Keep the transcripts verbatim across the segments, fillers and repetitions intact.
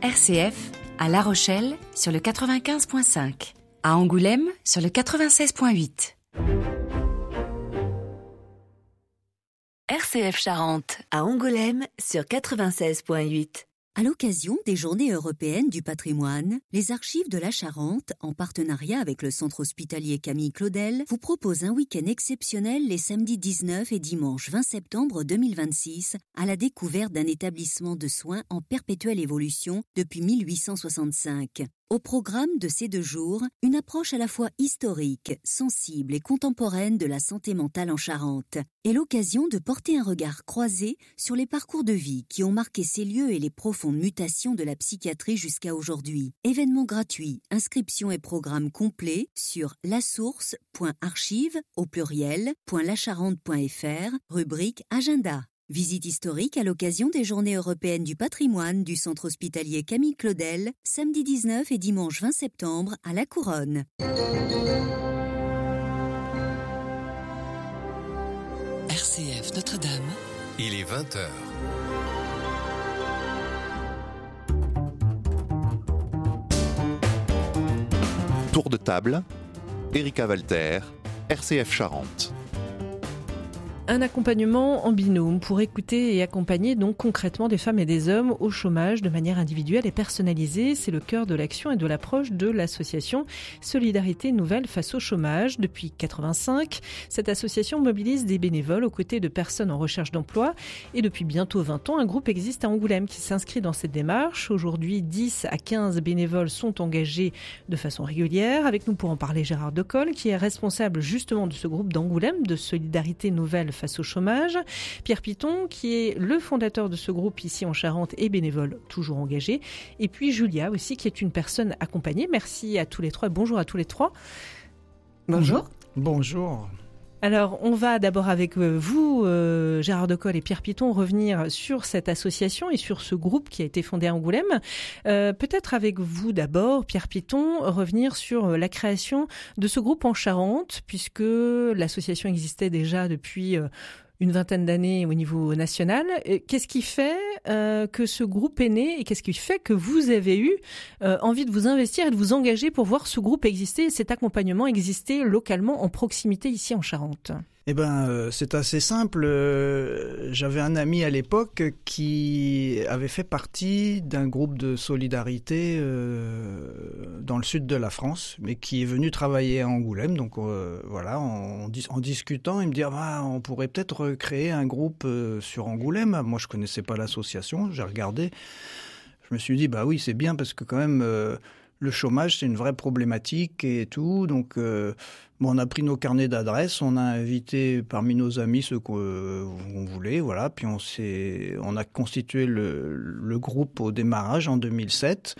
R C F, à La Rochelle, sur le quatre-vingt-quinze virgule cinq. À Angoulême, sur le quatre-vingt-seize virgule huit. R C F Charente, à Angoulême, sur quatre-vingt-seize virgule huit. À l'occasion des Journées européennes du patrimoine, les Archives de la Charente, en partenariat avec le Centre hospitalier Camille Claudel, vous proposent un week-end exceptionnel les samedis dix-neuf et dimanche vingt septembre deux mille vingt-six à la découverte d'un établissement de soins en perpétuelle évolution depuis mille huit cent soixante-cinq. Au programme de ces deux jours, une approche à la fois historique, sensible et contemporaine de la santé mentale en Charente, et l'occasion de porter un regard croisé sur les parcours de vie qui ont marqué ces lieux et les profondes mutations de la psychiatrie jusqu'à aujourd'hui. Événements gratuits, inscriptions et programmes complets sur lasource point archive au pluriel .lacharente point f r, rubrique Agenda. Visite historique à l'occasion des Journées européennes du patrimoine du Centre hospitalier Camille Claudel, samedi dix-neuf et dimanche vingt septembre à La Couronne. R C F Notre-Dame. Il est vingt heures. Tour de table, Erika Walter, R C F Charente. Un accompagnement en binôme pour écouter et accompagner donc concrètement des femmes et des hommes au chômage de manière individuelle et personnalisée. C'est le cœur de l'action et de l'approche de l'association Solidarité Nouvelle face au chômage. Depuis quatre-vingt-cinq, cette association mobilise des bénévoles aux côtés de personnes en recherche d'emploi. Et depuis bientôt vingt ans, un groupe existe à Angoulême qui s'inscrit dans cette démarche. Aujourd'hui, dix à quinze bénévoles sont engagés de façon régulière. Avec nous pour en parler, Gérard Decol, qui est responsable justement de ce groupe d'Angoulême, de Solidarité Nouvelle face au chômage. Pierre Piton, qui est le fondateur de ce groupe ici en Charente et bénévole toujours engagé. Et puis Julia aussi, qui est une personne accompagnée. Merci à tous les trois. Bonjour à tous les trois. Bonjour. Bonjour. Alors, on va d'abord avec vous, euh, Gérard Decol et Pierre Piton, revenir sur cette association et sur ce groupe qui a été fondé à Angoulême. Euh, peut-être avec vous d'abord, Pierre Piton, revenir sur la création de ce groupe en Charente, puisque l'association existait déjà depuis euh, une vingtaine d'années au niveau national. Qu'est-ce qui fait euh, que ce groupe est né et qu'est-ce qui fait que vous avez eu euh, envie de vous investir et de vous engager pour voir ce groupe exister, cet accompagnement exister localement en proximité ici en Charente ? Eh ben, euh, c'est assez simple. Euh, j'avais un ami à l'époque qui avait fait partie d'un groupe de solidarité euh, dans le sud de la France, mais qui est venu travailler à Angoulême. Donc euh, voilà, en, en discutant, il me dit ah, on pourrait peut-être créer un groupe euh, sur Angoulême. Moi, je connaissais pas l'association. J'ai regardé. Je me suis dit bah oui, c'est bien parce que quand même. Euh, Le chômage, c'est une vraie problématique et tout. Donc, euh, bon, on a pris nos carnets d'adresses, on a invité parmi nos amis ceux qu'on euh, voulait, voilà. Puis on s'est, on a constitué le, le groupe au démarrage en deux mille sept.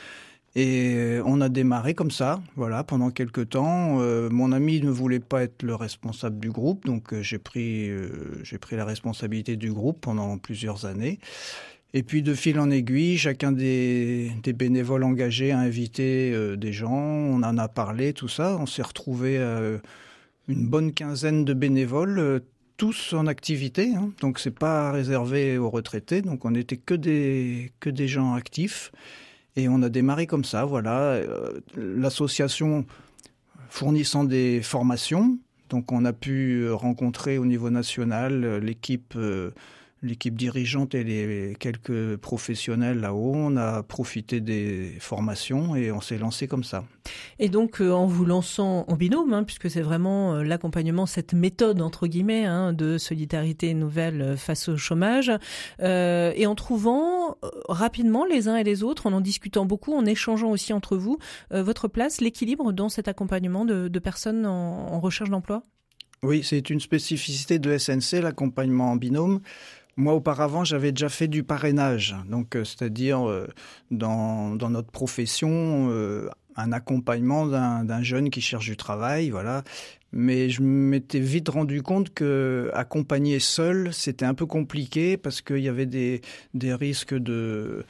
Et on a démarré comme ça, voilà, pendant quelques temps. Euh, mon ami ne voulait pas être le responsable du groupe, donc euh, j'ai pris, euh, j'ai pris la responsabilité du groupe pendant plusieurs années. Et puis de fil en aiguille, chacun des, des bénévoles engagés a invité euh, des gens, on en a parlé, tout ça. On s'est retrouvés euh, une bonne quinzaine de bénévoles, euh, tous en activité, hein. Donc c'est pas réservé aux retraités, donc on n'était que des, que des gens actifs. Et on a démarré comme ça, voilà. Euh, l'association fournissant des formations, donc on a pu rencontrer au niveau national euh, l'équipe... Euh, l'équipe dirigeante et les quelques professionnels là-haut. On a profité des formations et on s'est lancé comme ça. Et donc, euh, en vous lançant en binôme, hein, puisque c'est vraiment euh, l'accompagnement, cette méthode, entre guillemets, hein, de solidarité nouvelle face au chômage, euh, et en trouvant euh, rapidement les uns et les autres, en en discutant beaucoup, en échangeant aussi entre vous, euh, votre place, l'équilibre dans cet accompagnement de, de personnes en, en recherche d'emploi ? Oui, c'est une spécificité de S N C, l'accompagnement en binôme. Moi, auparavant, j'avais déjà fait du parrainage, donc euh, c'est-à-dire euh, dans, dans notre profession, euh, un accompagnement d'un, d'un jeune qui cherche du travail, voilà. Mais je m'étais vite rendu compte que accompagner seul, c'était un peu compliqué parce qu'il y avait des, des risques de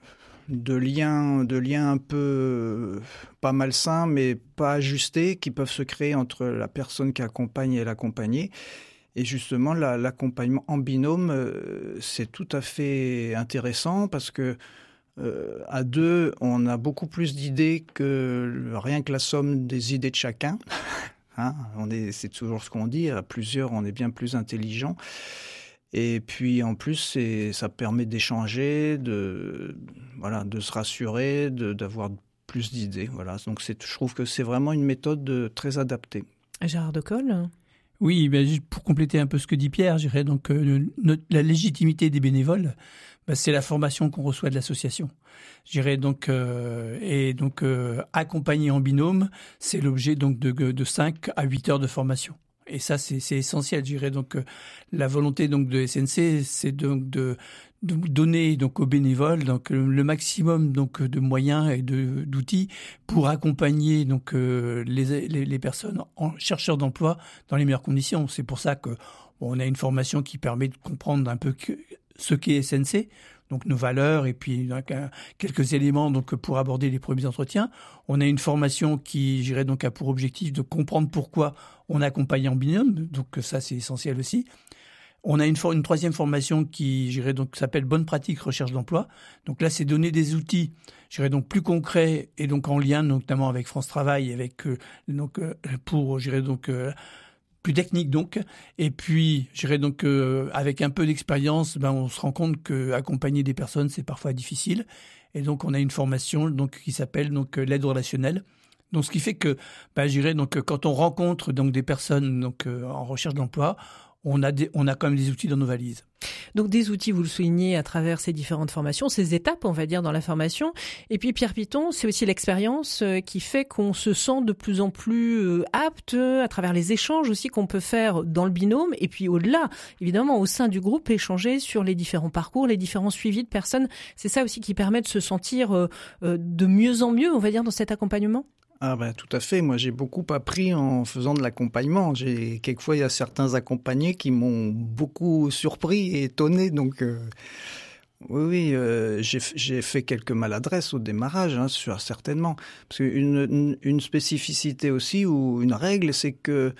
de liens, de liens un peu pas malsains, mais pas ajustés, qui peuvent se créer entre la personne qui accompagne et l'accompagné. Et justement, la, l'accompagnement en binôme, euh, c'est tout à fait intéressant parce que Euh, à deux, on a beaucoup plus d'idées que rien que la somme des idées de chacun. hein, on est, c'est toujours ce qu'on dit, à plusieurs, on est bien plus intelligent. Et puis en plus, c'est, ça permet d'échanger, de, voilà, de se rassurer, de, d'avoir plus d'idées. Voilà. Donc c'est, je trouve que c'est vraiment une méthode de, très adaptée. Gérard Decol ? Oui, ben, pour compléter un peu ce que dit Pierre, je dirais donc euh, notre, la légitimité des bénévoles, ben, c'est la formation qu'on reçoit de l'association. Je dirais donc euh, et donc euh, accompagner en binôme, c'est l'objet donc de, de cinq à huit heures de formation. Et ça, c'est, c'est essentiel. Je dirais donc euh, la volonté donc de S N C, c'est donc de, de donner donc aux bénévoles donc le, le maximum donc de moyens et de d'outils pour accompagner donc euh, les, les les personnes en chercheurs d'emploi dans les meilleures conditions. C'est pour ça que bon, on a une formation qui permet de comprendre un peu que, ce qu'est S N C. Donc nos valeurs et puis donc, un, quelques éléments donc pour aborder les premiers entretiens. On a une formation qui, je dirais, donc a pour objectif de comprendre pourquoi on accompagne en binôme. Donc ça, c'est essentiel aussi. On a une, for- une troisième formation qui, je dirais, donc s'appelle Bonne pratique recherche d'emploi. Donc là, c'est donner des outils, je dirais, donc plus concrets et donc en lien notamment avec France Travail, avec euh, donc euh, pour, je dirais, donc euh, plus technique donc, et puis je dirais donc euh, avec un peu d'expérience, ben on se rend compte que accompagner des personnes c'est parfois difficile, et donc on a une formation donc qui s'appelle donc l'aide relationnelle. Donc ce qui fait que, ben, je dirais donc quand on rencontre donc des personnes donc euh, en recherche d'emploi, on a des, on a quand même des outils dans nos valises. Donc des outils, vous le soulignez à travers ces différentes formations, ces étapes, on va dire, dans la formation. Et puis Pierre Piton, c'est aussi l'expérience qui fait qu'on se sent de plus en plus apte à travers les échanges aussi qu'on peut faire dans le binôme. Et puis au-delà, évidemment, au sein du groupe, échanger sur les différents parcours, les différents suivis de personnes. C'est ça aussi qui permet de se sentir de mieux en mieux, on va dire, dans cet accompagnement. Ah ben, tout à fait. Moi, j'ai beaucoup appris en faisant de l'accompagnement. J'ai quelquefois il y a certains accompagnés qui m'ont beaucoup surpris et étonné. Donc euh, oui, oui, euh, j'ai, j'ai fait quelques maladresses au démarrage, hein, sur, certainement. Parce qu'une une, une spécificité aussi ou une règle, c'est que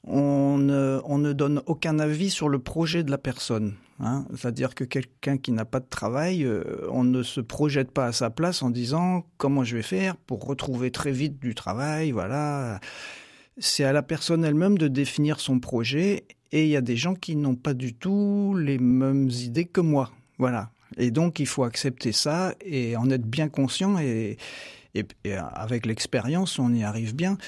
on ne, on ne donne aucun avis sur le projet de la personne. Hein. C'est-à-dire que quelqu'un qui n'a pas de travail, euh, on ne se projette pas à sa place en disant comment je vais faire pour retrouver très vite du travail. Voilà. C'est à la personne elle-même de définir son projet, et il y a des gens qui n'ont pas du tout les mêmes idées que moi. Voilà. Et donc il faut accepter ça et en être bien conscient, et, et, et avec l'expérience on y arrive bien.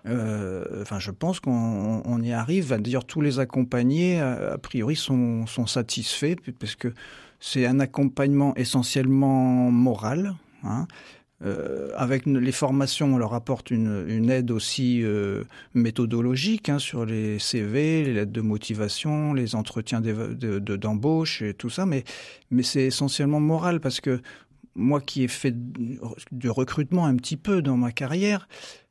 Euh, enfin, je pense qu'on on y arrive. D'ailleurs, tous les accompagnés, a, a priori, sont, sont satisfaits, parce que c'est un accompagnement essentiellement moral. Hein. Euh, avec les formations, on leur apporte une, une aide aussi euh, méthodologique, hein, sur les C V, les lettres de motivation, les entretiens de, de, d'embauche et tout ça. Mais, mais c'est essentiellement moral, parce que moi qui ai fait du recrutement un petit peu dans ma carrière,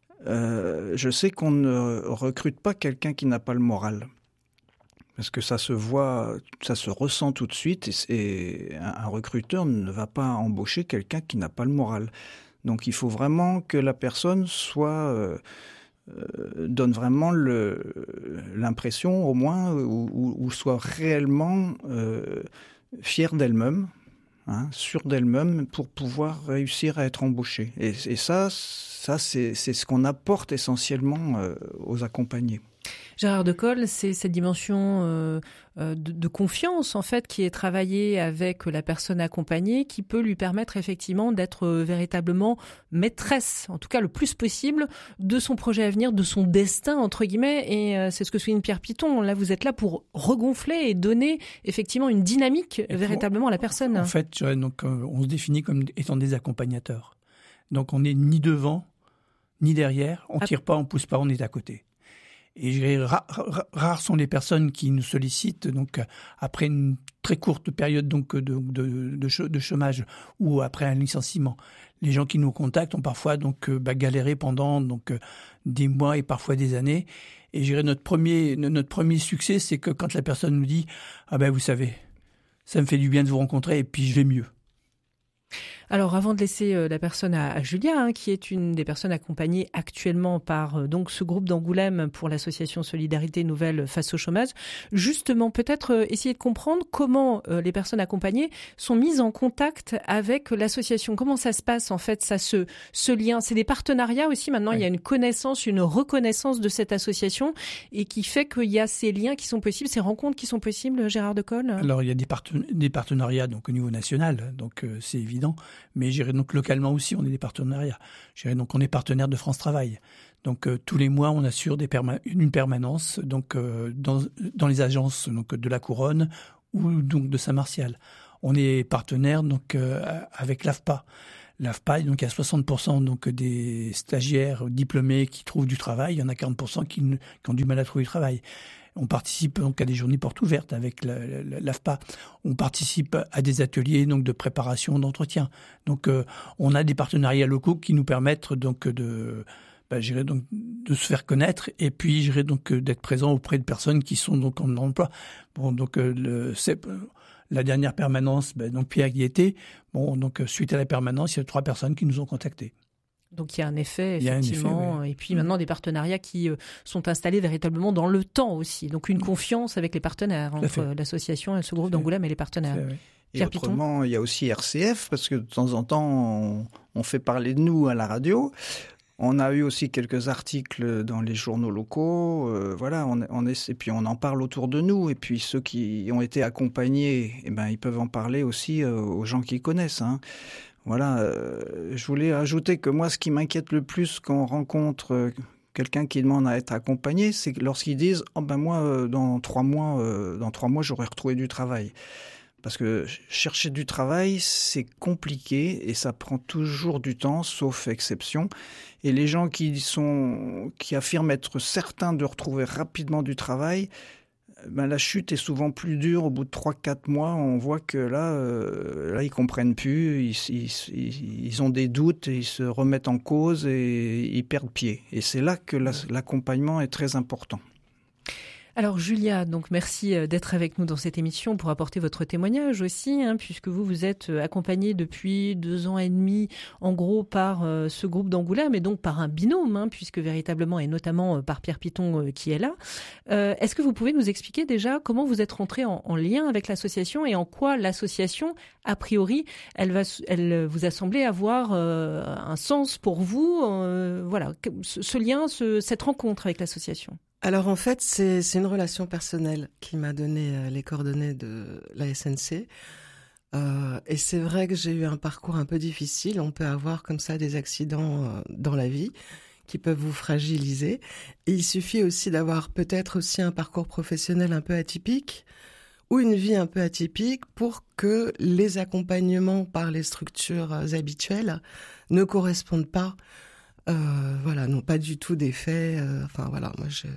Euh, je sais qu'on ne recrute pas quelqu'un qui n'a pas le moral. Parce que ça se voit, ça se ressent tout de suite, et, et un, un recruteur ne va pas embaucher quelqu'un qui n'a pas le moral. Donc il faut vraiment que la personne soit, euh, euh, donne vraiment le, l'impression au moins, ou, ou, ou soit réellement euh, fière d'elle-même. Hein, sûre d'elle-même pour pouvoir réussir à être embauchée. Et, et ça, ça c'est, c'est ce qu'on apporte essentiellement euh, aux accompagnés. Gérard Decol, c'est cette dimension euh, de, de confiance en fait qui est travaillée avec la personne accompagnée, qui peut lui permettre effectivement d'être véritablement maîtresse, en tout cas le plus possible, de son projet à venir, de son destin entre guillemets. Et euh, c'est ce que souligne Pierre Piton. Là, vous êtes là pour regonfler et donner effectivement une dynamique et véritablement pour, à la personne. En fait, donc, on se définit comme étant des accompagnateurs. Donc on n'est ni devant ni derrière. On ne tire pas, on ne pousse pas, on est à côté. Et je dirais, rares, rares sont les personnes qui nous sollicitent donc après une très courte période donc de, de, de, de chômage ou après un licenciement. Les gens qui nous contactent ont parfois donc bah, galéré pendant donc des mois et parfois des années. Et je dirais notre premier notre premier succès, c'est que quand la personne nous dit ah ben vous savez, ça me fait du bien de vous rencontrer et puis je vais mieux. Alors, avant de laisser euh, la personne à, à Julia, hein, qui est une des personnes accompagnées actuellement par euh, donc ce groupe d'Angoulême pour l'association Solidarité Nouvelle face au chômage, justement, peut-être euh, essayer de comprendre comment euh, les personnes accompagnées sont mises en contact avec l'association. Comment ça se passe, en fait, ça se, ce lien? C'est des partenariats aussi. Maintenant, oui. Il y a une connaissance, une reconnaissance de cette association et qui fait qu'il y a ces liens qui sont possibles, ces rencontres qui sont possibles, Gérard Decolle? Alors, il y a des, parten- des partenariats donc, au niveau national, donc euh, c'est évident. Mais j'irai donc localement aussi, on est des partenariats. J'irai donc on est partenaire de France Travail. Donc euh, tous les mois, on assure des perma- une permanence donc euh, dans, dans les agences donc de la Couronne ou donc de Saint-Martial. On est partenaire donc euh, avec l'A F P A. L'A F P A, donc il y a soixante pour cent donc des stagiaires diplômés qui trouvent du travail. Il y en a quarante pour cent qui, ne, qui ont du mal à trouver du travail. On participe donc à des journées portes ouvertes avec l'A F P A. On participe à des ateliers donc de préparation, d'entretien. Donc euh, on a des partenariats locaux qui nous permettent donc de, bah, j'irais donc de se faire connaître et puis j'irais donc d'être présent auprès de personnes qui sont donc en emploi. Bon donc euh, le, c'est, la dernière permanence, bah, donc Pierre y était. Bon donc suite à la permanence, il y a trois personnes qui nous ont contactés. Donc il y a un effet, effectivement, un effet, oui. Et puis maintenant des partenariats qui euh, sont installés véritablement dans le temps aussi. Donc une confiance avec les partenaires, entre l'association et ce groupe d'Angoulême et les partenaires. Fait, oui. Et autrement, il y a aussi R C F, parce que de temps en temps, on, on fait parler de nous à la radio. On a eu aussi quelques articles dans les journaux locaux, euh, voilà, on, on est, et puis on en parle autour de nous. Et puis ceux qui ont été accompagnés, eh ben, ils peuvent en parler aussi euh, aux gens qui connaissent, hein. Voilà, euh, je voulais ajouter que moi, ce qui m'inquiète le plus quand on rencontre euh, quelqu'un qui demande à être accompagné, c'est lorsqu'ils disent « Oh ben moi, euh, dans trois mois, euh, dans trois mois, j'aurais retrouvé du travail ». Parce que chercher du travail, c'est compliqué et ça prend toujours du temps, sauf exception. Et les gens qui sont, qui affirment être certains de retrouver rapidement du travail, ben la chute est souvent plus dure. Au bout de trois quatre mois, on voit que là, euh, là ils comprennent plus, ils, ils, ils ont des doutes, et ils se remettent en cause et ils perdent pied. Et c'est là que la, l'accompagnement est très important. Alors Julia, donc merci d'être avec nous dans cette émission pour apporter votre témoignage aussi, hein, puisque vous vous êtes accompagnée depuis deux ans et demi, en gros, par euh, ce groupe d'Angoulême et donc par un binôme, hein, puisque véritablement et notamment euh, par Pierre Piton euh, qui est là. Euh, est-ce que vous pouvez nous expliquer déjà comment vous êtes rentrée en, en lien avec l'association et en quoi l'association, a priori, elle, va, elle vous a semblé avoir euh, un sens pour vous, euh, voilà, ce, ce lien, ce, cette rencontre avec l'association? Alors en fait, c'est, c'est une relation personnelle qui m'a donné euh, les coordonnées de la S N C. Euh, et c'est vrai que j'ai eu un parcours un peu difficile. On peut avoir comme ça des accidents euh, dans la vie qui peuvent vous fragiliser. Et il suffit aussi d'avoir peut-être aussi un parcours professionnel un peu atypique ou une vie un peu atypique pour que les accompagnements par les structures euh, habituelles ne correspondent pas. Euh, voilà, non, pas du tout d'effet. Euh, enfin, voilà, moi, je,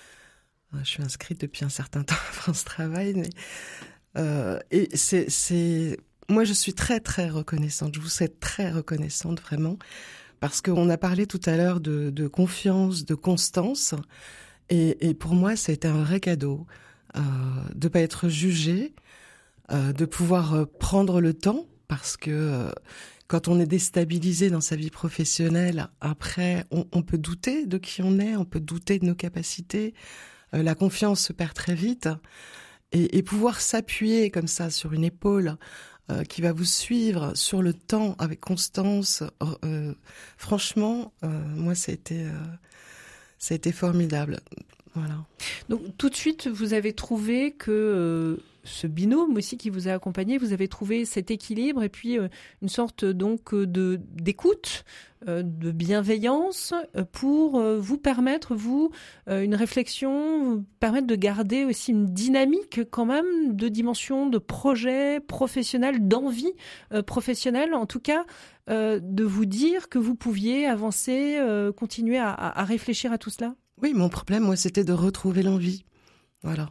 je suis inscrite depuis un certain temps à France Travail. Mais, euh, et c'est, c'est, moi, je suis très, très reconnaissante. Je vous suis très reconnaissante, vraiment. Parce qu'on a parlé tout à l'heure de, de confiance, de constance. Et, et pour moi, c'était un vrai cadeau. Euh, de pas être jugée, euh, de pouvoir euh, prendre le temps. Parce que... Euh, Quand on est déstabilisé dans sa vie professionnelle, après, on, on peut douter de qui on est, on peut douter de nos capacités. Euh, la confiance se perd très vite. Et, et pouvoir s'appuyer comme ça sur une épaule euh, qui va vous suivre sur le temps avec constance, euh, franchement, euh, moi, ça a été, euh, ça a été formidable. Voilà. Donc, tout de suite, vous avez trouvé que... Euh... ce binôme aussi qui vous a accompagné, vous avez trouvé cet équilibre et puis euh, une sorte donc de d'écoute, euh, de bienveillance pour euh, vous permettre, vous, euh, une réflexion, vous permettre de garder aussi une dynamique quand même de dimension de projet professionnel, d'envie euh, professionnelle, en tout cas, euh, de vous dire que vous pouviez avancer, euh, continuer à, à réfléchir à tout cela. Oui, mon problème, moi, c'était de retrouver l'envie. Voilà.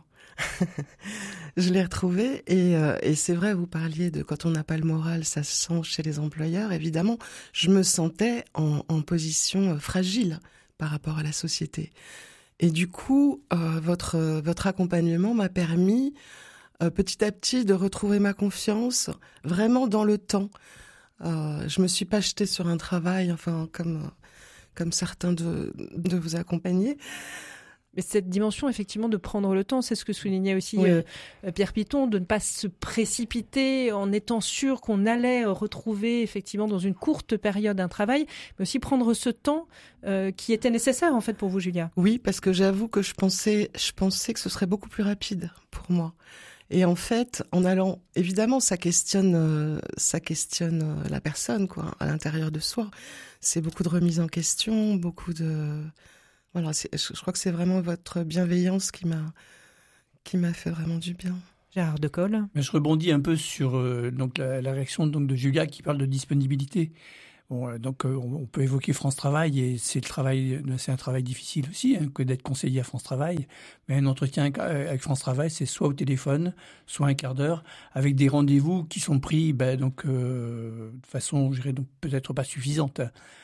Je l'ai retrouvé et, euh, et c'est vrai, vous parliez de quand on n'a pas le moral, ça se sent chez les employeurs. Évidemment, je me sentais en, en position fragile par rapport à la société. Et du coup, euh, votre, votre accompagnement m'a permis euh, petit à petit de retrouver ma confiance vraiment dans le temps. Euh, je me suis pas jetée sur un travail, enfin comme comme certains de de vous accompagner. Mais cette dimension, effectivement, de prendre le temps, c'est ce que soulignait aussi Oui. euh, Pierre Piton, de ne pas se précipiter en étant sûr qu'on allait retrouver, effectivement, dans une courte période un travail, mais aussi prendre ce temps euh, qui était nécessaire, en fait, pour vous, Julia. Oui, parce que j'avoue que je pensais, je pensais que ce serait beaucoup plus rapide pour moi. Et en fait, en allant, évidemment, ça questionne, euh, ça questionne euh, la personne, quoi, à l'intérieur de soi. C'est beaucoup de remise en question, beaucoup de... Voilà, c'est, je crois que c'est vraiment votre bienveillance qui m'a, qui m'a fait vraiment du bien. Gérard Decolle. Mais je rebondis un peu sur euh, donc la, la réaction donc de Julia qui parle de disponibilité. Bon, euh, donc euh, on peut évoquer France Travail et c'est le travail, c'est un travail difficile aussi hein, que d'être conseiller à France Travail. Mais un entretien avec France Travail, c'est soit au téléphone, soit un quart d'heure, avec des rendez-vous qui sont pris, ben, donc euh, de façon, je dirais donc peut-être pas suffisante.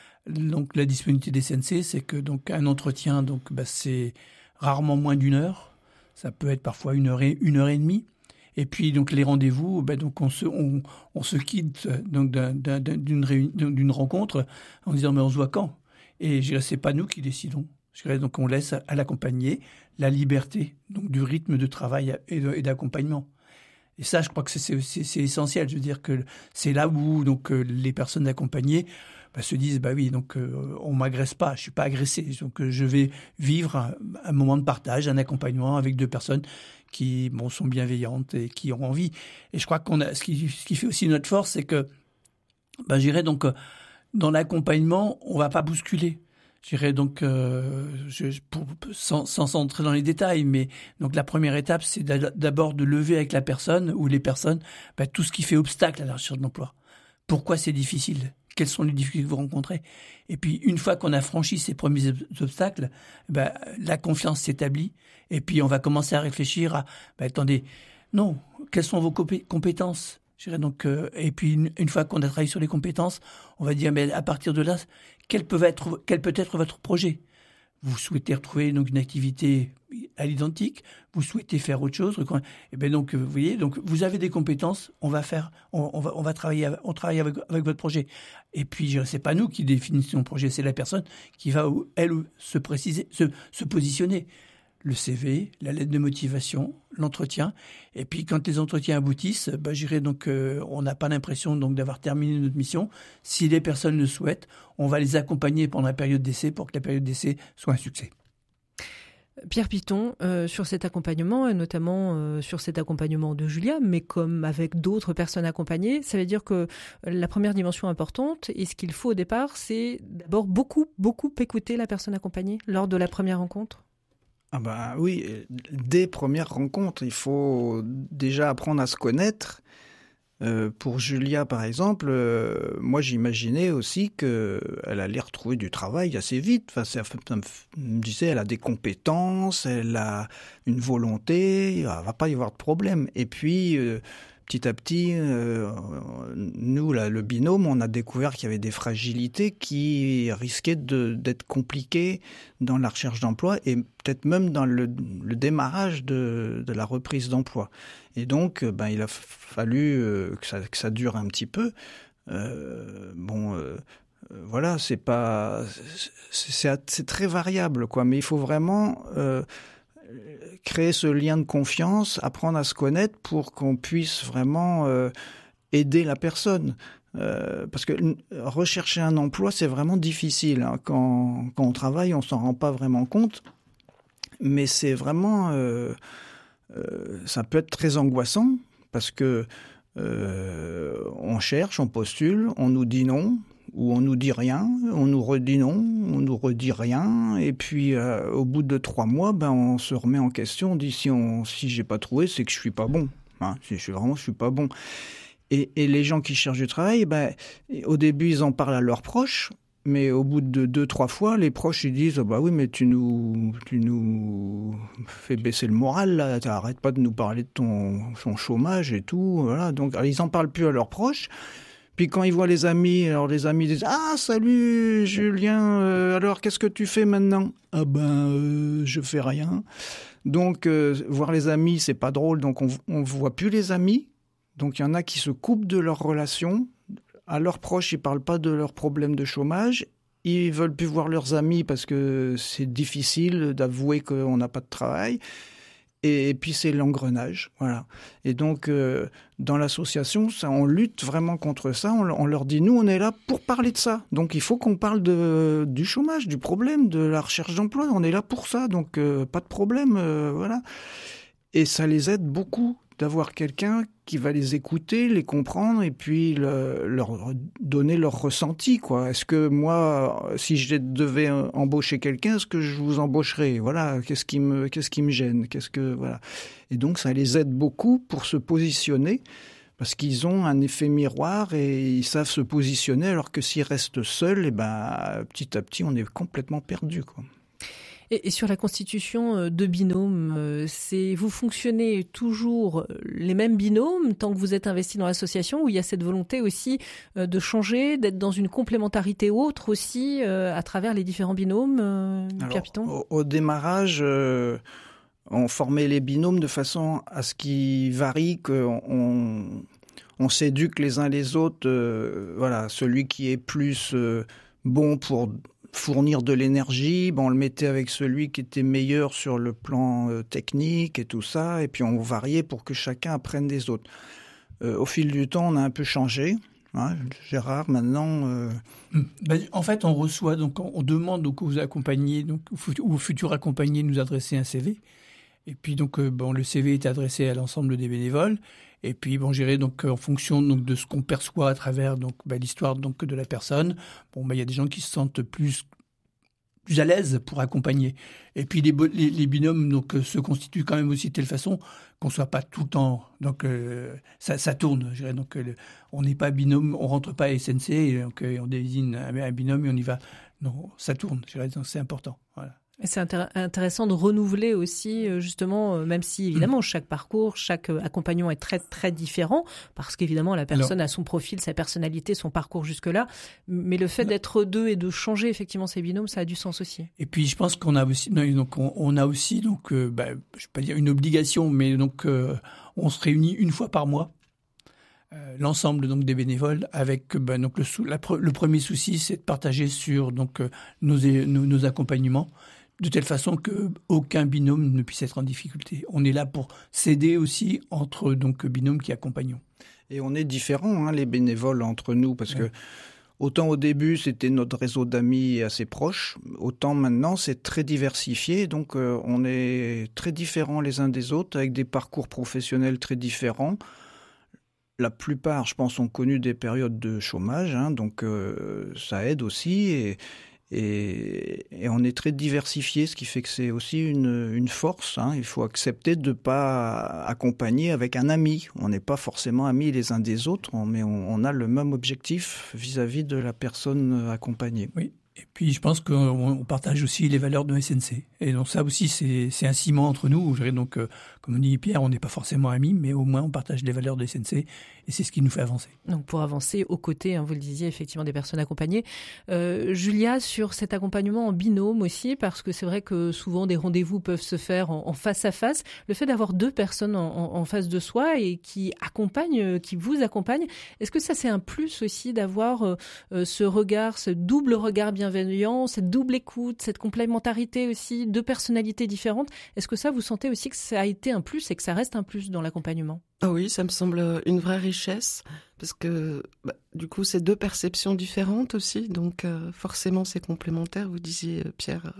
Donc la disponibilité des C N C, c'est que donc un entretien, donc bah, c'est rarement moins d'une heure. Ça peut être parfois une heure et une heure et demie. Et puis donc les rendez-vous, bah, donc on se on, on se quitte donc d'un, d'un, d'une réunion, d'une rencontre en disant mais on se voit quand. Et je dirais c'est pas nous qui décidons. Je dirais donc on laisse à l'accompagné la liberté donc du rythme de travail et, de, et d'accompagnement. Et ça, je crois que c'est, c'est, c'est essentiel. Je veux dire que c'est là où donc les personnes accompagnées bah, se disent bah oui donc euh, on m'agresse pas, je suis pas agressé, donc euh, je vais vivre un, un moment de partage, un accompagnement avec deux personnes qui bon sont bienveillantes et qui ont envie. Et je crois qu'on a ce qui ce qui fait aussi notre force, c'est que bah je dirais donc dans l'accompagnement on va pas bousculer. Je dirais donc euh, je, pour, sans sans entrer dans les détails, mais donc la première étape c'est d'abord de lever avec la personne ou les personnes bah, tout ce qui fait obstacle à la recherche d'emploi. Pourquoi c'est difficile? Quelles sont les difficultés que vous rencontrez? Et puis, une fois qu'on a franchi ces premiers obstacles, ben, la confiance s'établit. Et puis, on va commencer à réfléchir à, ben, attendez, non, quelles sont vos compétences? Je dirais donc, euh, et puis, une, une fois qu'on a travaillé sur les compétences, on va dire, mais à partir de là, quel peut être, quel peut être votre projet? Vous souhaitez retrouver donc une activité à l'identique, vous souhaitez faire autre chose, et bien donc vous voyez, donc vous avez des compétences, on va faire, on, on va, on va travailler, on travaille avec, avec votre projet. Et puis c'est pas nous qui définissons le projet, c'est la personne qui va elle se préciser, se, se positionner. Le C V, la lettre de motivation, l'entretien, et puis quand les entretiens aboutissent, bah, j'irai donc euh, on n'a pas l'impression donc d'avoir terminé notre mission. Si les personnes le souhaitent, on va les accompagner pendant la période d'essai pour que la période d'essai soit un succès. Pierre Piton, euh, sur cet accompagnement, et notamment euh, sur cet accompagnement de Julia, mais comme avec d'autres personnes accompagnées, ça veut dire que la première dimension importante, et ce qu'il faut au départ, c'est d'abord beaucoup, beaucoup écouter la personne accompagnée lors de la première rencontre. Ah bah oui, dès premières rencontres, il faut déjà apprendre à se connaître. Euh, pour Julia, par exemple, euh, moi j'imaginais aussi qu'elle allait retrouver du travail assez vite. Enfin, ça, ça me disait, elle a des compétences, elle a une volonté, il ne va pas y avoir de problème. Et puis, euh, petit à petit, euh, nous, là, le binôme, on a découvert qu'il y avait des fragilités qui risquaient de, d'être compliquées dans la recherche d'emploi et peut-être même dans le, le démarrage de, de la reprise d'emploi. Et donc, ben, il a fallu euh, que, ça, que ça dure un petit peu. Euh, bon, euh, voilà, c'est pas, c'est, c'est, c'est très variable, quoi. Mais il faut vraiment euh, créer ce lien de confiance, apprendre à se connaître pour qu'on puisse vraiment euh, aider la personne. Euh, parce que rechercher un emploi, c'est vraiment difficile. Hein. Quand, quand on travaille, on s'en rend pas vraiment compte. Mais c'est vraiment... Euh, euh, ça peut être très angoissant parce que euh, on cherche, on postule, on nous dit non, ou on nous dit rien, on nous redit non, on nous redit rien, et puis euh, au bout de trois mois, ben on se remet en question, on dit si on si j'ai pas trouvé, c'est que je suis pas bon, hein, si je suis vraiment je suis pas bon. Et, et les gens qui cherchent du travail, ben au début ils en parlent à leurs proches, mais au bout de deux trois fois, les proches ils disent oh, bah oui mais tu nous tu nous fais baisser le moral là, t'arrêtes pas de nous parler de ton ton chômage et tout, voilà, donc alors, ils en parlent plus à leurs proches. Puis quand ils voient les amis, alors les amis disent « Ah, salut Julien, euh, alors qu'est-ce que tu fais maintenant ?»« Ah ben, euh, je fais rien. » Donc, euh, voir les amis, c'est pas drôle, donc on ne voit plus les amis. Donc, il y en a qui se coupent de leur relation à leurs proches, ils ne parlent pas de leurs problèmes de chômage. Ils ne veulent plus voir leurs amis parce que c'est difficile d'avouer qu'on n'a pas de travail. Et, et puis, c'est l'engrenage. Voilà. Et donc, euh, dans l'association, ça, on lutte vraiment contre ça. On, on leur dit, nous, on est là pour parler de ça. Donc, il faut qu'on parle de, du chômage, du problème, de la recherche d'emploi. On est là pour ça. Donc, euh, pas de problème. Euh, voilà. Et ça les aide beaucoup d'avoir quelqu'un qui va les écouter, les comprendre et puis le, leur donner leur ressenti, quoi. Est-ce que moi, si je devais embaucher quelqu'un, est-ce que je vous embaucherais ? Voilà, qu'est-ce qui me, qu'est-ce qui me gêne ? Qu'est-ce que, voilà. Et donc, ça les aide beaucoup pour se positionner parce qu'ils ont un effet miroir et ils savent se positionner alors que s'ils restent seuls, eh ben, petit à petit, on est complètement perdu, quoi. Et sur la constitution de binômes, c'est, vous fonctionnez toujours les mêmes binômes tant que vous êtes investi dans l'association, ou il y a cette volonté aussi de changer, d'être dans une complémentarité autre aussi à travers les différents binômes, Pierre Piton ? au, au démarrage, euh, on formait les binômes de façon à ce qu'ils varient, qu'on on, on s'éduque les uns les autres. Euh, voilà, celui qui est plus euh, bon pour fournir de l'énergie, ben on le mettait avec celui qui était meilleur sur le plan euh, technique et tout ça, et puis on variait pour que chacun apprenne des autres. Euh, au fil du temps, on a un peu changé. Hein, Gérard, maintenant... Euh... Ben, en fait, on reçoit, donc on demande donc aux accompagnés, donc aux futurs accompagnés de nous adresser un C V. Et puis donc, euh, bon, le C V est adressé à l'ensemble des bénévoles. Et puis, bon, j'irai donc en fonction donc de ce qu'on perçoit à travers donc bah, l'histoire donc de la personne. Bon, bah il y a des gens qui se sentent plus plus à l'aise pour accompagner. Et puis les, les, les binômes donc se constituent quand même aussi de telle façon qu'on soit pas tout le temps donc euh, ça, ça tourne. Je dirais donc le, on n'est pas binôme, on rentre pas à S N C et donc on désigne un, un binôme et on y va. Non, ça tourne. Je dirais donc c'est important. Voilà. C'est intér- intéressant de renouveler aussi, justement, même si évidemment chaque parcours, chaque accompagnement est très très différent, parce qu'évidemment la personne Alors, a son profil, sa personnalité, son parcours jusque-là, mais le fait d'être deux et de changer effectivement ses binômes, ça a du sens aussi. Et puis je pense qu'on a aussi, donc on, on a aussi donc, euh, bah, je vais pas dire une obligation, mais donc euh, on se réunit une fois par mois. Euh, l'ensemble donc des bénévoles avec ben, donc le, sou- la pre- le premier souci c'est de partager sur donc euh, nos, nos nos accompagnements de telle façon que aucun binôme ne puisse être en difficulté. On est là pour s'aider aussi entre donc binômes qui accompagnons. Et on est différents hein, les bénévoles entre nous parce ouais. que autant au début c'était notre réseau d'amis assez proche, autant maintenant c'est très diversifié donc euh, on est très différents les uns des autres avec des parcours professionnels très différents. La plupart, je pense, ont connu des périodes de chômage, hein, donc euh, ça aide aussi. Et, et, et on est très diversifié, ce qui fait que c'est aussi une, une force. Hein. Il faut accepter de ne pas accompagner avec un ami. On n'est pas forcément amis les uns des autres, mais on, on a le même objectif vis-à-vis de la personne accompagnée. Oui. Et puis, je pense qu'on partage aussi les valeurs de S N C. Et donc, ça aussi, c'est, c'est un ciment entre nous. Donc, euh, comme dit Pierre, on n'est pas forcément amis, mais au moins, on partage les valeurs de S N C. Et c'est ce qui nous fait avancer. Donc, pour avancer aux côtés, hein, vous le disiez, effectivement, des personnes accompagnées. Euh, Julia, sur cet accompagnement en binôme aussi, parce que c'est vrai que souvent, des rendez-vous peuvent se faire en, en face à face. Le fait d'avoir deux personnes en, en, en face de soi et qui accompagnent, qui vous accompagnent, est-ce que ça, c'est un plus aussi d'avoir euh, ce regard, ce double regard bienveillant, cette double écoute, cette complémentarité aussi, deux personnalités différentes. Est-ce que ça, vous sentez aussi que ça a été un plus et que ça reste un plus dans l'accompagnement ? Ah oui, ça me semble une vraie richesse parce que bah, du coup, c'est deux perceptions différentes aussi, donc euh, forcément, c'est complémentaire. Vous disiez, Pierre,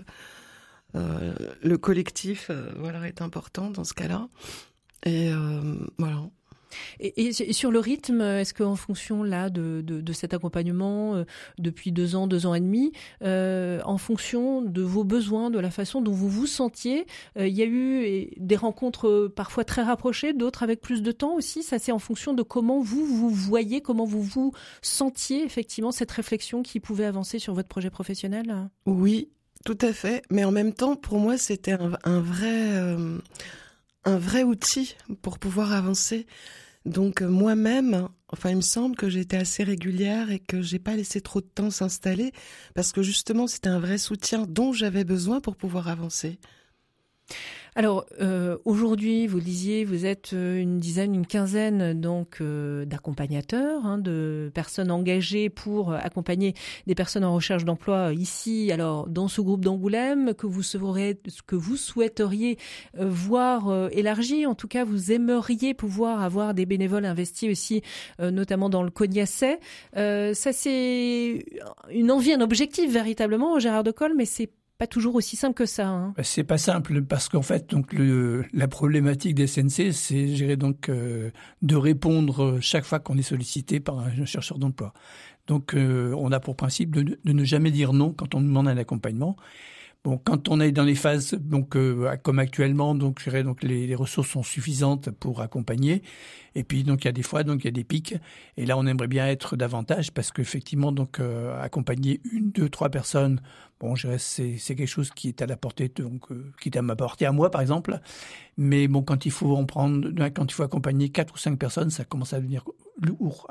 euh, le collectif, euh, voilà, est important dans ce cas-là. Et euh, voilà. Et, et sur le rythme, est-ce qu'en fonction là de, de, de cet accompagnement euh, depuis deux ans, deux ans et demi, euh, en fonction de vos besoins, de la façon dont vous vous sentiez, euh, il y a eu des rencontres parfois très rapprochées, d'autres avec plus de temps aussi. Ça, c'est en fonction de comment vous vous voyez, comment vous vous sentiez effectivement cette réflexion qui pouvait avancer sur votre projet professionnel. Oui, tout à fait. Mais en même temps, pour moi, c'était un, un vrai, euh, un vrai outil pour pouvoir avancer. Donc moi-même, enfin il me semble que j'étais assez régulière et que j'ai pas laissé trop de temps s'installer parce que justement c'était un vrai soutien dont j'avais besoin pour pouvoir avancer. Alors euh, aujourd'hui, vous le disiez, vous êtes une dizaine, une quinzaine donc euh, d'accompagnateurs, hein, de personnes engagées pour accompagner des personnes en recherche d'emploi ici. Alors dans ce groupe d'Angoulême que vous serez, que vous souhaiteriez euh, voir euh, élargi, en tout cas vous aimeriez pouvoir avoir des bénévoles investis aussi, euh, notamment dans le Cognacet. Euh, ça c'est une envie, un objectif véritablement, Gérard Decol, mais c'est pas toujours aussi simple que ça. Hein. C'est pas simple parce qu'en fait, donc le, la problématique des S N C, c'est je dirais, donc euh, de répondre chaque fois qu'on est sollicité par un chercheur d'emploi. Donc, euh, on a pour principe de, de ne jamais dire non quand on demande un accompagnement. Bon, quand on est dans les phases, donc euh, comme actuellement, donc je dirais donc les, les ressources sont suffisantes pour accompagner. Et puis donc il y a des fois donc il y a des pics. Et là on aimerait bien être davantage parce qu'effectivement donc euh, accompagner une, deux, trois personnes, bon je dirais c'est c'est quelque chose qui est à la portée donc euh, qui est à ma portée à moi par exemple. Mais bon quand il faut en prendre, quand il faut accompagner quatre ou cinq personnes, ça commence à devenir lourd.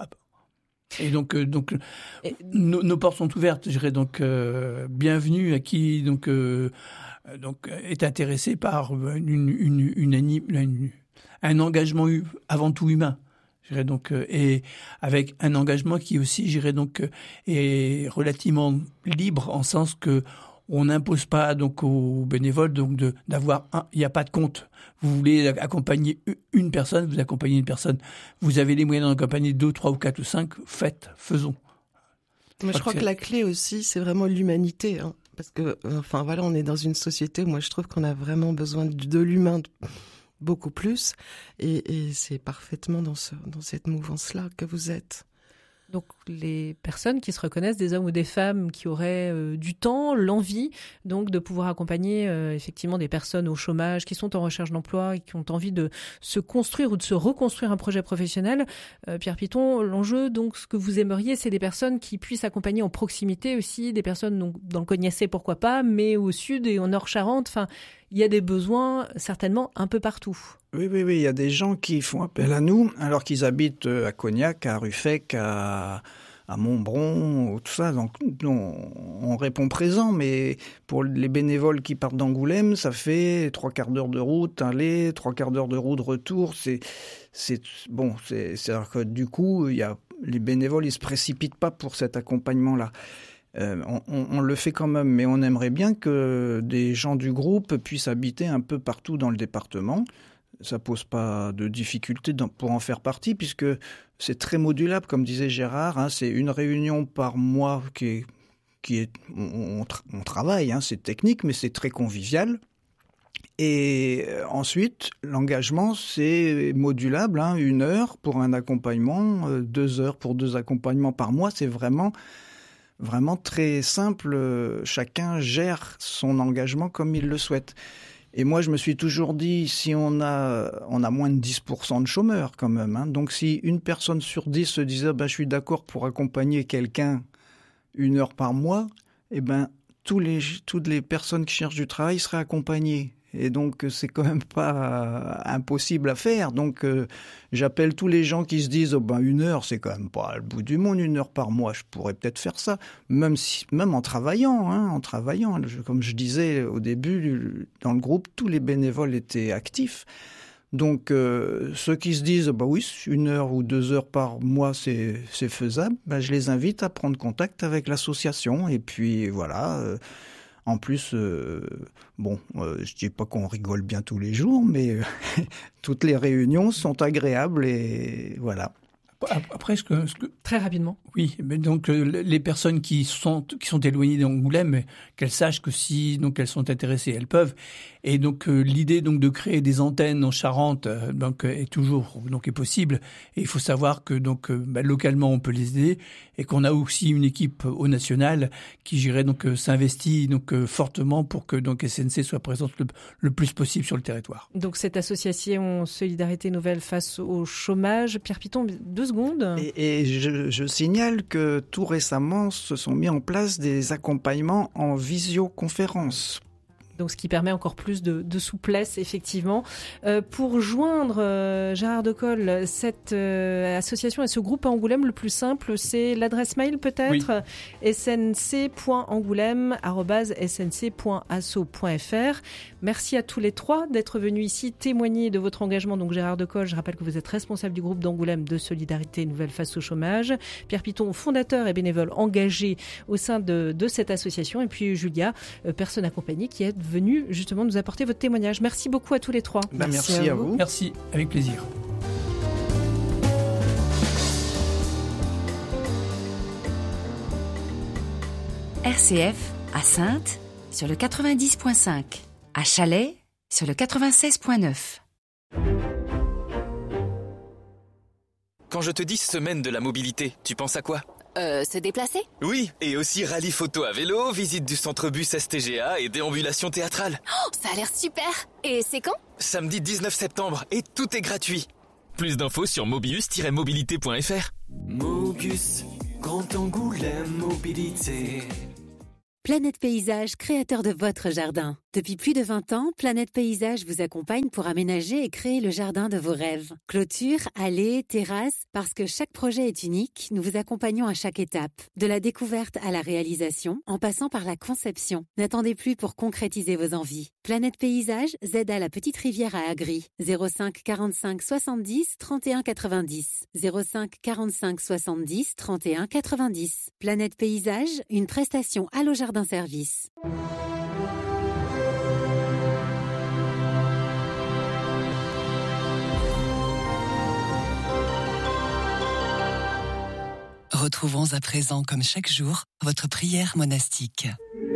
Et donc, euh, donc Et... nos, nos portes sont ouvertes. Je dirais donc euh, bienvenue à qui donc euh, donc est intéressé par une une, une, une, une un engagement avant tout humain. Je dirais donc euh, et avec un engagement qui aussi, je dirais donc euh, est relativement libre en sens que on n'impose pas donc aux bénévoles donc de d'avoir un, il n'y a pas de compte. Vous voulez accompagner une personne, vous accompagnez une personne. Vous avez les moyens d'accompagner deux, trois ou quatre ou cinq, faites, faisons. Moi, je crois que la clé aussi, c'est vraiment l'humanité, hein, parce que, enfin voilà, on est dans une société où moi je trouve qu'on a vraiment besoin de, de l'humain beaucoup plus, et, et c'est parfaitement dans ce dans cette mouvance-là que vous êtes. Donc les personnes qui se reconnaissent, des hommes ou des femmes qui auraient euh, du temps, l'envie donc de pouvoir accompagner euh, effectivement des personnes au chômage, qui sont en recherche d'emploi et qui ont envie de se construire ou de se reconstruire un projet professionnel. Euh, Pierre Piton, l'enjeu, donc ce que vous aimeriez, c'est des personnes qui puissent accompagner en proximité aussi, des personnes donc, dans le Cognacet pourquoi pas, mais au sud et en Nord-Charente, enfin il y a des besoins certainement un peu partout. Oui, oui, oui, il y a des gens qui font appel à nous, alors qu'ils habitent à Cognac, à Ruffec, à, à Montbron, tout ça. Donc, on, on répond présent, mais pour les bénévoles qui partent d'Angoulême, ça fait trois quarts d'heure de route, aller, trois quarts d'heure de route, retour. C'est, c'est bon, c'est, c'est-à-dire que du coup, il y a, les bénévoles, ils se précipitent pas pour cet accompagnement-là. Euh, on, on, on le fait quand même, mais on aimerait bien que des gens du groupe puissent habiter un peu partout dans le département. Ça pose pas de difficulté pour en faire partie, puisque c'est très modulable, comme disait Gérard. Hein, c'est une réunion par mois qui est, qui est on, on travaille, hein, c'est technique, mais c'est très convivial. Et ensuite, l'engagement, c'est modulable, hein, une heure pour un accompagnement, deux heures pour deux accompagnements par mois. C'est vraiment, vraiment très simple. Chacun gère son engagement comme il le souhaite. Et moi, je me suis toujours dit, si on a, on a moins de dix pour cent de chômeurs quand même, hein, donc si une personne sur dix se disait bah, « je suis d'accord pour accompagner quelqu'un une heure par mois », eh ben, tous les, toutes les personnes qui cherchent du travail seraient accompagnées. Et donc, c'est quand même pas euh, impossible à faire. Donc, euh, j'appelle tous les gens qui se disent oh, ben, une heure, c'est quand même pas le bout du monde, une heure par mois, je pourrais peut-être faire ça, même, si, même en travaillant. Hein, en travaillant. Je, comme je disais au début, dans le groupe, tous les bénévoles étaient actifs. Donc, euh, ceux qui se disent bah oui, une heure ou deux heures par mois, c'est, c'est faisable, ben, je les invite à prendre contact avec l'association. Et puis, voilà... Euh, En plus, euh, bon, euh, je dis pas qu'on rigole bien tous les jours, mais euh, toutes les réunions sont agréables et voilà. Après, ce que, ce que... Très rapidement. Oui, mais donc euh, les personnes qui sont qui sont éloignées d'Angoulême, qu'elles sachent que si donc elles sont intéressées, elles peuvent. Et donc euh, l'idée donc de créer des antennes en Charente euh, donc est toujours donc est possible. Et il faut savoir que donc euh, bah, localement on peut les aider et qu'on a aussi une équipe au national qui j'irais donc euh, s'investit donc euh, fortement pour que donc S N C soit présente le, le plus possible sur le territoire. Donc cette association Solidarité Nouvelle face au chômage, Pierre Piton, deux secondes. Et, et je, je signale que tout récemment se sont mis en place des accompagnements en visioconférence Donc, ce qui permet encore plus de, de souplesse, effectivement. Euh, pour joindre euh, Gérard Decol, cette euh, association et ce groupe à Angoulême, le plus simple, c'est l'adresse mail peut-être, oui. snc point angoulême arobase s n c point asso point f r. Merci à tous les trois d'être venus ici témoigner de votre engagement. Donc, Gérard Decol, je rappelle que vous êtes responsable du groupe d'Angoulême de solidarité nouvelle face au chômage. Pierre Piton, fondateur et bénévole engagé au sein de, de cette association. Et puis Julia, euh, personne accompagnée, qui est venue justement nous apporter votre témoignage. Merci beaucoup à tous les trois. Ben, merci, merci à, à vous. vous. Merci, avec plaisir. R C F à Saintes sur le quatre-vingt-dix virgule cinq, à Chalais sur le quatre-vingt-seize virgule neuf. Quand je te dis semaine de la mobilité, tu penses à quoi ? Euh, se déplacer ? Oui, et aussi rallye photo à vélo, visite du centre bus S T G A et déambulation théâtrale. Oh, ça a l'air super ! Et c'est quand ? Samedi dix-neuf septembre, et tout est gratuit. Plus d'infos sur mobius tiret mobilité point f r. Mobius, Grand Angoulême Mobilité. Planète Paysage, créateur de votre jardin. Depuis plus de vingt ans, Planète Paysage vous accompagne pour aménager et créer le jardin de vos rêves. Clôture, allées, terrasses, parce que chaque projet est unique, nous vous accompagnons à chaque étape. De la découverte à la réalisation, en passant par la conception. N'attendez plus pour concrétiser vos envies. Planète Paysage, Z à la Petite Rivière à Agri. zéro cinq quarante-cinq soixante-dix trente et un quatre-vingt-dix. zéro cinq quarante-cinq soixante-dix trente et un quatre-vingt-dix. Planète Paysage, une prestation Allo Jardin Service. Retrouvons à présent, comme chaque jour, votre prière monastique.